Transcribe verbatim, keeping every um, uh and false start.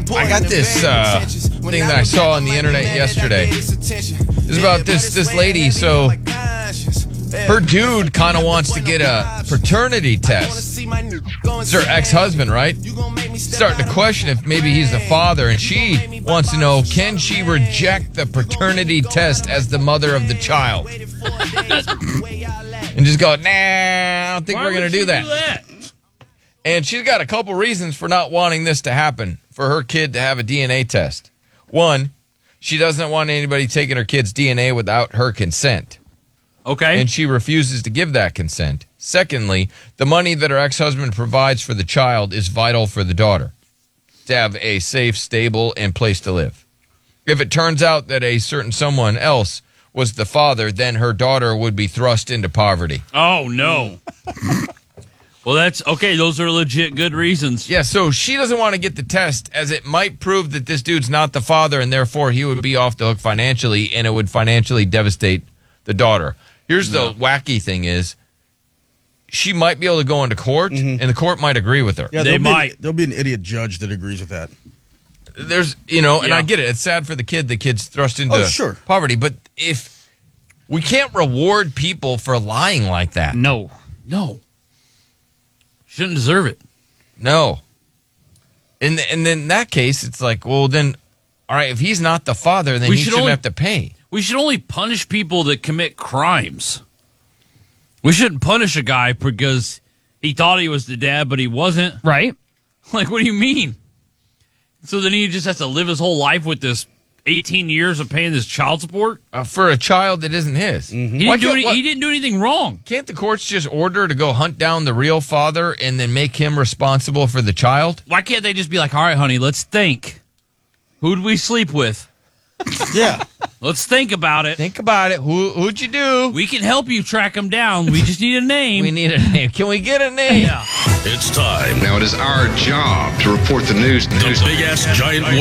I got this uh, thing that I saw on the internet yesterday. It's about this this lady. So her dude kind of wants to get a paternity test. It's her ex-husband, right? Starting to question if maybe he's the father, and she wants to know, can she reject the paternity test as the mother of the child? And just go, nah, I don't think Why we're going to do that. do that. And she's got a couple reasons for not wanting this to happen, for her kid to have a D N A test. One, she doesn't want anybody taking her kid's D N A without her consent. Okay. And she refuses to give that consent. Secondly, the money that her ex-husband provides for the child is vital for the daughter to have a safe, stable, and place to live. If it turns out that a certain someone else was the father, then her daughter would be thrust into poverty. Oh, no. Well, that's okay. Those are legit good reasons. Yeah, so she doesn't want to get the test, as it might prove that this dude's not the father, and therefore he would be off the hook financially, and it would financially devastate the daughter. Here's the no. wacky thing is, she might be able to go into court, mm-hmm. and the court might agree with her. Yeah, they might. Be, there'll be an idiot judge that agrees with that. There's, you know, and yeah. I get it. It's sad for the kid. The kid's thrust into oh, sure. poverty. But if we can't reward people for lying like that. No. No. Shouldn't deserve it. No. And, and then in that case, it's like, well, then, all right, if he's not the father, then we he should shouldn't only, have to pay. We should only punish people that commit crimes. We shouldn't punish a guy because he thought he was the dad, but he wasn't. Right. Like, what do you mean? So then he just has to live his whole life with this eighteen years of paying this child support? Uh, for a child that isn't his. Mm-hmm. He, didn't do any, he didn't do anything wrong. Can't the courts just order to go hunt down the real father and then make him responsible for the child? Why can't they just be like, all right, honey, let's think. Who'd we sleep with? Yeah. Let's think about it. Think about it. Who, who'd you do? We can help you track him down. We just need a name. We need a name. Can we get a name? Yeah. It's time. Now it is our job to report the news. The big ass giant